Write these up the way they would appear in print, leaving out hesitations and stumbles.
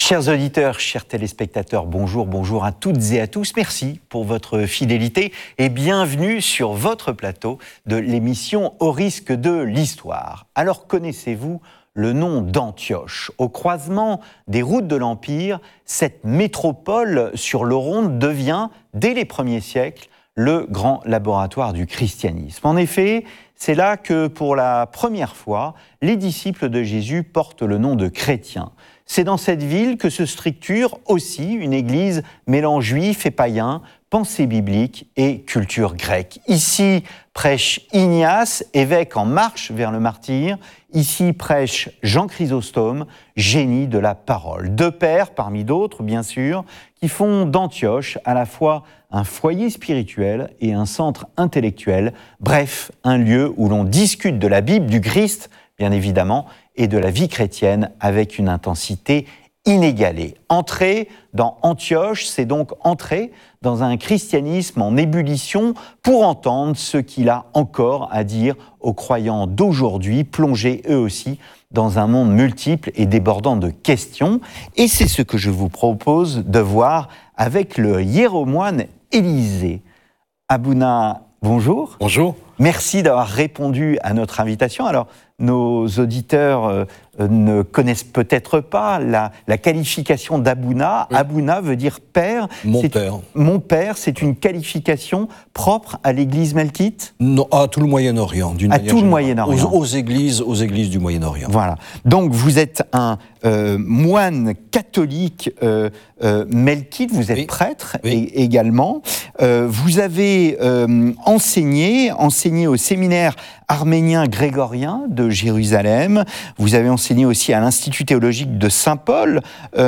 Chers auditeurs, chers téléspectateurs, bonjour, bonjour à toutes et à tous. Merci pour votre fidélité et bienvenue sur votre plateau de l'émission Au risque de l'histoire. Alors connaissez-vous le nom d'Antioche? Au croisement des routes de l'Empire, cette métropole sur le Rhône devient, dès les premiers siècles, le grand laboratoire du christianisme. En effet, c'est là que, pour la première fois, les disciples de Jésus portent le nom de chrétiens. C'est dans cette ville que se structure aussi une église mêlant juifs et païens, pensée biblique et culture grecque. Ici prêche Ignace, évêque en marche vers le martyre. Ici prêche Jean Chrysostome, génie de la parole. Deux pères, parmi d'autres bien sûr, qui font d'Antioche à la fois un foyer spirituel et un centre intellectuel. Bref, un lieu où l'on discute de la Bible, du Christ, bien évidemment, et de la vie chrétienne avec une intensité inégalée. Entrer dans Antioche, c'est donc entrer dans un christianisme en ébullition pour entendre ce qu'il a encore à dire aux croyants d'aujourd'hui, plongés eux aussi dans un monde multiple et débordant de questions. Et c'est ce que je vous propose de voir avec le hiéromoine Élisée. Abouna, bonjour. Bonjour. Merci d'avoir répondu à notre invitation. Alors, nos auditeurs ne connaissent peut-être pas la qualification d'Abouna. Oui. Abouna veut dire père. Mon père. Mon père, c'est une qualification propre à l'Église melkite ? Non, à tout le Moyen-Orient. À tout le Moyen-Orient. Aux églises du Moyen-Orient. Voilà. Donc, vous êtes un moine catholique melkite, vous êtes prêtre également. Vous avez enseigné au séminaire arménien grégorien de Jérusalem. Vous avez enseigné aussi à l'Institut théologique de Saint-Paul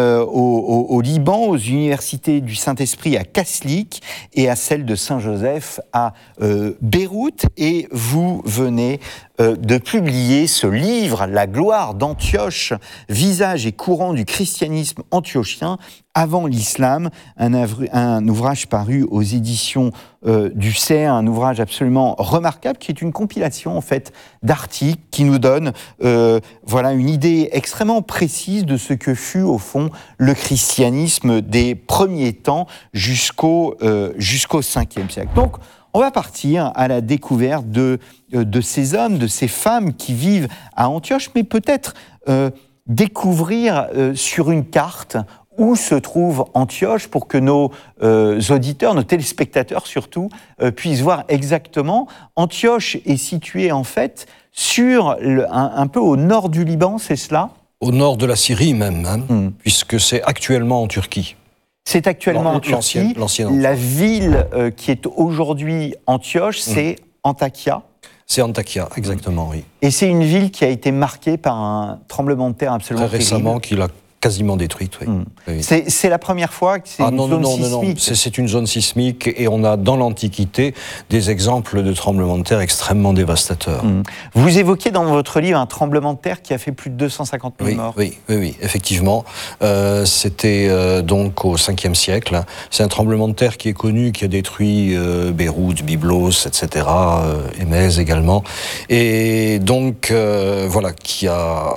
au Liban, aux universités du Saint-Esprit à Kaslik et à celle de Saint-Joseph à Beyrouth. Et vous venez de publier ce livre, La gloire d'Antioche, visage et courant du christianisme antiochien avant l'islam, un ouvrage paru aux éditions du CERF, un ouvrage absolument remarquable qui est une compilation en fait d'articles qui nous donne une idée extrêmement précise de ce que fut au fond le christianisme des premiers temps jusqu'au 5e siècle. Donc on va partir à la découverte de ces hommes, de ces femmes qui vivent à Antioche, mais peut-être découvrir sur une carte où se trouve Antioche pour que nos auditeurs, nos téléspectateurs surtout, puissent voir exactement. Antioche est située en fait sur un peu au nord du Liban, c'est cela ? Au nord de la Syrie même, puisque c'est actuellement en Turquie. C'est actuellement en Turquie. La ville qui est aujourd'hui Antioche, c'est Antakya. C'est Antakya, exactement, oui. Et c'est une ville qui a été marquée par un tremblement de terre absolument très récemment, qui l'a quasiment détruite, oui. Oui. C'est la première fois que c'est une zone sismique. Non, c'est une zone sismique et on a dans l'Antiquité des exemples de tremblements de terre extrêmement dévastateurs. Vous évoquez dans votre livre un tremblement de terre qui a fait plus de 250 000 morts. Oui, effectivement. C'était donc au 5e siècle. C'est un tremblement de terre qui est connu, qui a détruit Beyrouth, Byblos, etc., Émèse également. Et donc, qui a...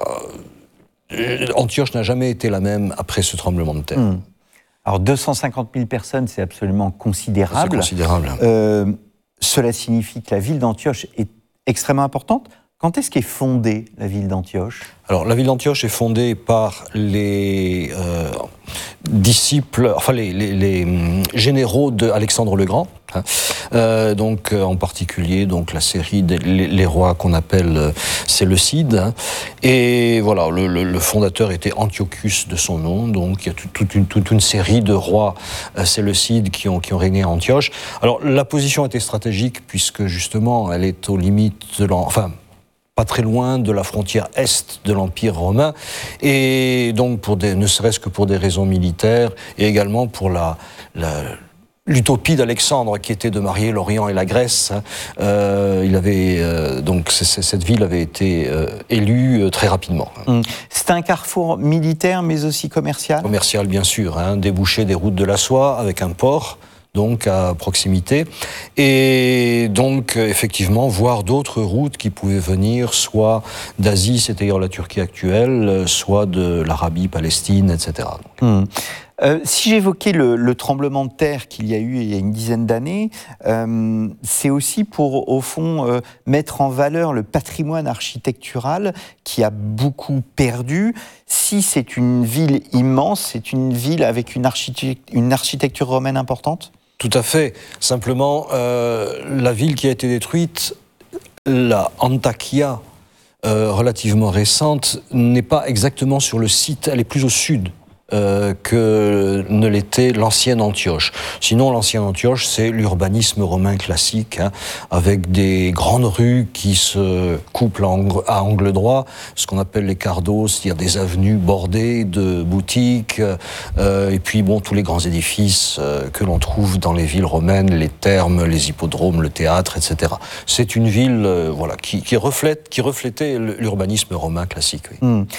Antioche n'a jamais été la même après ce tremblement de terre. Alors 250 000 personnes, c'est absolument considérable. C'est considérable. Cela signifie que la ville d'Antioche est extrêmement importante. Quand est-ce qu'est fondée la ville d'Antioche ? Alors la ville d'Antioche est fondée par les disciples, les généraux d'Alexandre le Grand. Donc en particulier la série les rois qu'on appelle Séleucides, et voilà, le fondateur était Antiochus de son nom. Donc il y a toute une série de rois Séleucides qui ont régné à Antioche. Alors la position était stratégique puisque justement elle est aux limites de pas très loin de la frontière est de l'Empire romain, et donc ne serait-ce que pour des raisons militaires et également pour l'utopie d'Alexandre qui était de marier l'Orient et la Grèce. Cette ville avait été élue très rapidement. C'est un carrefour militaire mais aussi commercial ? Commercial bien sûr, débouché des routes de la soie avec un port. donc à proximité, et donc effectivement voir d'autres routes qui pouvaient venir soit d'Asie, c'est-à-dire la Turquie actuelle, soit de l'Arabie, Palestine, etc. Si j'évoquais le tremblement de terre qu'il y a eu il y a une dizaine d'années, c'est aussi pour, au fond, mettre en valeur le patrimoine architectural qui a beaucoup perdu. Si c'est une ville immense, c'est une ville avec une architecture romaine importante ? Tout à fait. Simplement, la ville qui a été détruite, la Antakya, relativement récente, n'est pas exactement sur le site, elle est plus au sud que ne l'était l'ancienne Antioche. Sinon, l'ancienne Antioche, c'est l'urbanisme romain classique, avec des grandes rues qui se couplent à angle droit, ce qu'on appelle les cardos, c'est-à-dire des avenues bordées de boutiques, et puis bon, tous les grands édifices que l'on trouve dans les villes romaines, les thermes, les hippodromes, le théâtre, etc. C'est une ville voilà, qui reflétait l'urbanisme romain classique. Oui.